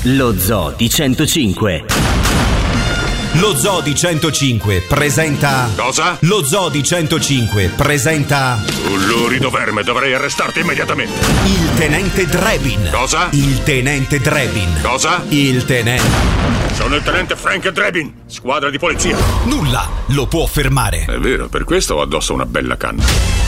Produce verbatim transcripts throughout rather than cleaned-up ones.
Lo Zoo di centocinque. Lo Zoo di centocinque presenta... Cosa? Lo Zoo di centocinque presenta... Un lurido verme, dovrei arrestarti immediatamente. Il tenente Drebin. Cosa? Il tenente Drebin. Cosa? Il tenente... Sono il tenente Frank Drebin, squadra di polizia. Nulla lo può fermare. È vero, per questo ho addosso una bella canna.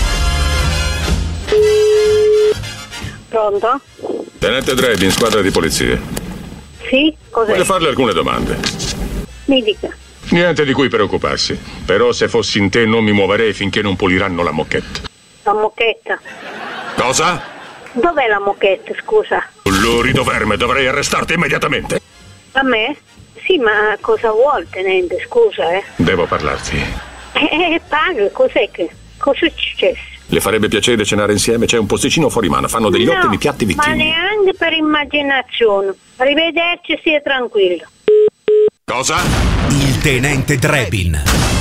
Pronto? Tenente Drebin, squadra di polizia. Sì? Cos'è? Voglio farle alcune domande. Mi dica. Niente di cui preoccuparsi. Però se fossi in te non mi muoverei finché non puliranno la moquette. La moquetta? Cosa? Dov'è la moquetta, scusa? Un lurido verme, dovrei arrestarti immediatamente. A me? Sì, ma cosa vuol, tenente, scusa, eh? Devo parlarti. Eh, paga, cos'è che... Cosa è successo? Le farebbe piacere cenare insieme? C'è un posticino fuori mano, fanno degli No, ottimi piatti ma vichinghi. neanche per immaginazione. Arrivederci, stia tranquillo. Cosa? Il tenente Drebin.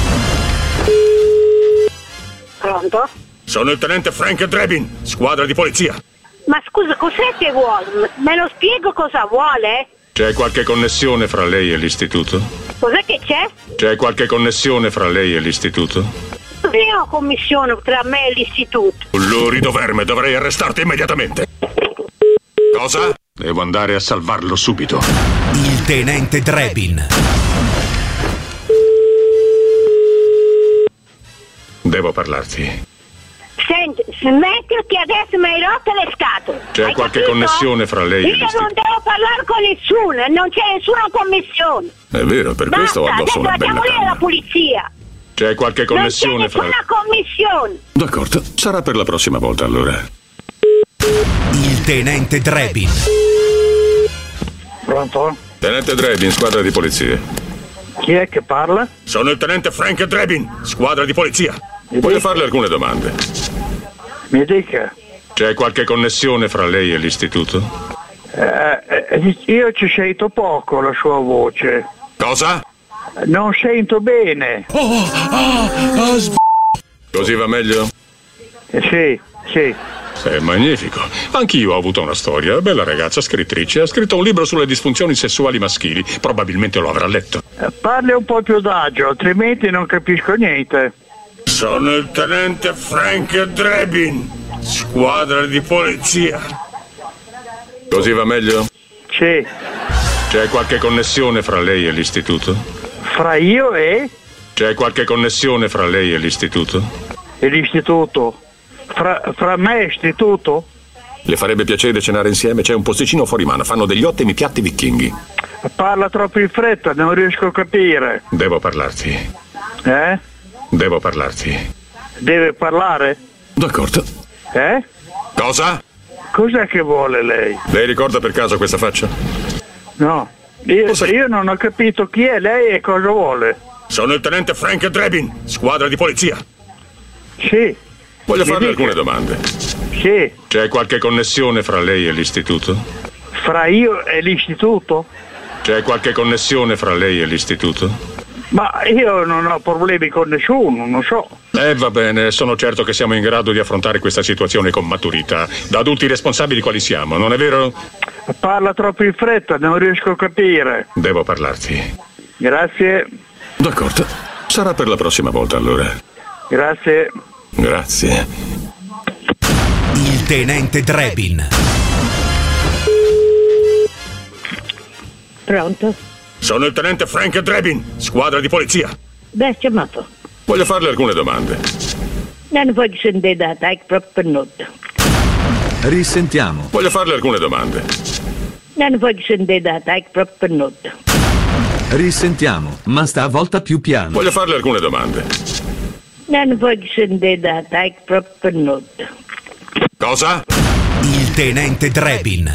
Pronto? Sono il tenente Frank Drebin, squadra di polizia. Ma scusa, cos'è che vuole? Me lo spiego cosa vuole? C'è qualche connessione fra lei e l'istituto? Cos'è che c'è? C'è qualche connessione fra lei e l'istituto? Ne ho commissione tra me e l'istituto. Un lurido verme, dovrei arrestarti immediatamente. Cosa? Devo andare a salvarlo subito. Il tenente Drebin. Devo parlarti. Senti, smetti che adesso mi hai rotto le scatole. C'è Hai qualche capito? connessione fra lei e Io l'istituto? non devo parlare con nessuno, non c'è nessuna commissione. È vero, per questo ho Basta, addosso adesso una bella facciamo io la canna. polizia. C'è qualche connessione non c'è fra... nessuna commissione. D'accordo, sarà per la prossima volta allora. Il tenente Drebin. Pronto? Tenente Drebin, squadra di polizia. Chi è che parla? Sono il tenente Frank Drebin, squadra di polizia. Mi Voglio dica. farle alcune domande. Mi dica. C'è qualche connessione fra lei e l'istituto? Eh, eh, io ci sento poco la sua voce. Cosa? Non sento bene. Così va meglio? Eh, sì, sì. È magnifico. Anch'io ho avuto una storia. Bella ragazza, scrittrice. Ha scritto un libro sulle disfunzioni sessuali maschili. Probabilmente lo avrà letto. Eh, parli un po' più adagio, altrimenti non capisco niente. Sono il tenente Frank Drebin, squadra di polizia. Così va meglio? Sì. C'è qualche connessione fra lei e l'istituto? Fra io e, C'è qualche connessione fra lei e l'istituto? e l'istituto. Fra, fra me e l'istituto? Le farebbe piacere cenare insieme? C'è un posticino fuori mano, fanno degli ottimi piatti vichinghi. Parla troppo in fretta, non riesco a capire. Devo parlarti. Eh? Devo parlarti. Deve parlare? D'accordo. Eh? Cosa? Cos'è che vuole lei? Lei ricorda per caso questa faccia? No. Io, Cosa- io non ho capito chi è lei e cosa vuole. Sono il tenente Frank Drebin, squadra di polizia. Sì, Voglio Mi farle dica. alcune domande. sì. C'è qualche connessione fra lei e l'istituto? Fra io e l'istituto? C'è qualche connessione fra lei e l'istituto? Ma io non ho problemi con nessuno, non so. Eh, va bene, sono certo che siamo in grado di affrontare questa situazione con maturità. Da adulti responsabili quali siamo, non è vero? Parla troppo in fretta, non riesco a capire. Devo parlarti. Grazie, D'accordo. Sarà per la prossima volta allora. grazie. Grazie. Il tenente Drebin. Pronto? Sono il tenente Frank Drebin, squadra di polizia. Beh, chiamato. Voglio farle alcune domande. Non voglio sentire data, è proprio per notte. Risentiamo. Voglio farle alcune domande. Non voglio sentire data, è proprio per notte. Risentiamo, ma stavolta più piano. Voglio farle alcune domande. Non voglio sentire data, è proprio per notte. Cosa? Il tenente Drebin.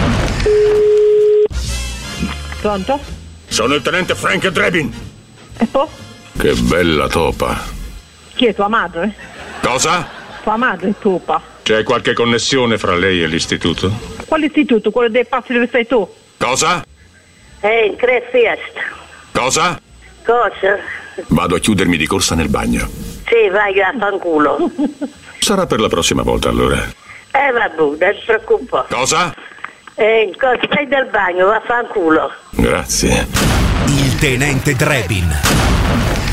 Pronto? Sono il tenente Frank Drebin. E poi? Che bella topa. Chi è tua madre? Cosa? Tua madre è tupa. C'è qualche connessione fra lei e l'istituto? Quale istituto? Quello dei passi dove sei tu? Cosa? Eh, tre fiesta. Cosa? Cosa? Vado a chiudermi di corsa nel bagno. Sì, vai a fanculo. Sarà per la prossima volta allora. Eh, vabbè, non ti preoccupare. Cosa? Eh, stai del bagno, vaffanculo. Grazie. Il tenente Drebin.